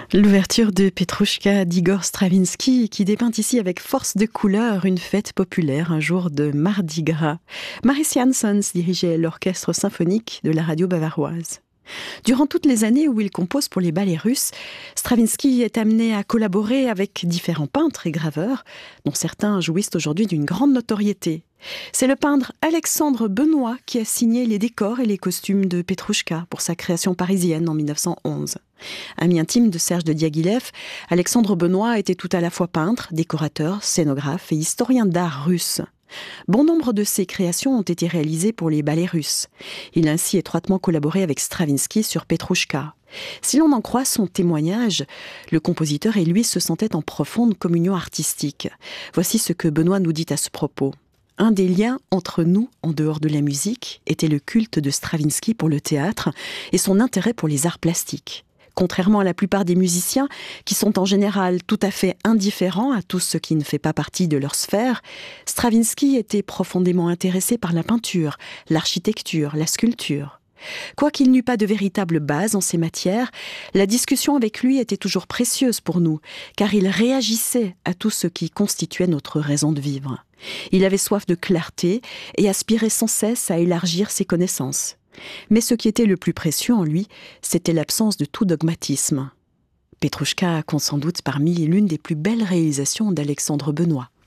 L'ouverture de Petrouchka d'Igor Stravinsky qui dépeint ici avec force de couleur une fête populaire, un jour de Mardi Gras. Maris Janssons dirigeait l'orchestre symphonique de la radio bavaroise. Durant toutes les années où il compose pour les ballets russes, Stravinsky est amené à collaborer avec différents peintres et graveurs, dont certains jouissent aujourd'hui d'une grande notoriété. C'est le peintre Alexandre Benois qui a signé les décors et les costumes de Petrouchka pour sa création parisienne en 1911. Ami intime de Serge de Diaghilev, Alexandre Benois était tout à la fois peintre, décorateur, scénographe et historien d'art russe. Bon nombre de ses créations ont été réalisées pour les ballets russes. Il a ainsi étroitement collaboré avec Stravinsky sur Petrouchka. Si l'on en croit son témoignage, le compositeur et lui se sentaient en profonde communion artistique. Voici ce que Benoît nous dit à ce propos. Un des liens entre nous, en dehors de la musique, était le culte de Stravinsky pour le théâtre et son intérêt pour les arts plastiques. Contrairement à la plupart des musiciens, qui sont en général tout à fait indifférents à tout ce qui ne fait pas partie de leur sphère, Stravinsky était profondément intéressé par la peinture, l'architecture, la sculpture. Quoiqu'il n'eût pas de véritable base en ces matières, la discussion avec lui était toujours précieuse pour nous, car il réagissait à tout ce qui constituait notre raison de vivre. Il avait soif de clarté et aspirait sans cesse à élargir ses connaissances. Mais ce qui était le plus précieux en lui, c'était l'absence de tout dogmatisme. Petrouchka compte sans doute parmi l'une des plus belles réalisations d'Alexandre Benois.